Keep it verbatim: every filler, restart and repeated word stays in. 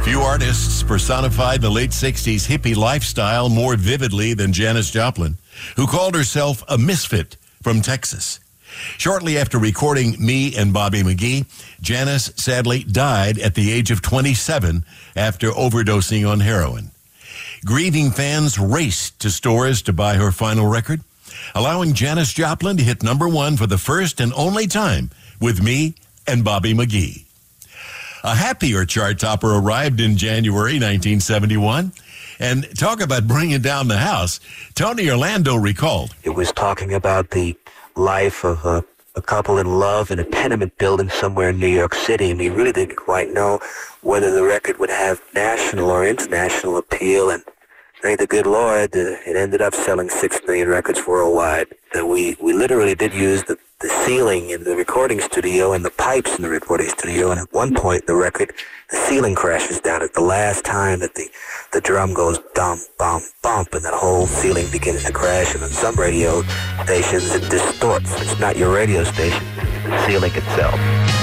Few artists personified the late sixties hippie lifestyle more vividly than Janis Joplin, who called herself a misfit from Texas. Shortly after recording Me and Bobby McGee, Janis sadly died at the age of twenty-seven after overdosing on heroin. Grieving fans raced to stores to buy her final record, allowing Janis Joplin to hit number one for the first and only time with Me and Bobby McGee. A happier chart topper arrived in January nineteen seventy-one. And talk about bringing down the house. Tony Orlando recalled. It was talking about the life of a, a couple in love in a tenement building somewhere in New York City, and he really didn't quite know whether the record would have national or international appeal, and thank the good Lord, uh, it ended up selling six million records worldwide. Uh, we, we literally did use the, the ceiling in the recording studio and the pipes in the recording studio, and at one point the record, the ceiling crashes down at the last time that the, the drum goes bump, bump, bump, and that whole ceiling begins to crash, and on some radio stations it distorts. It's not your radio station, it's the ceiling itself.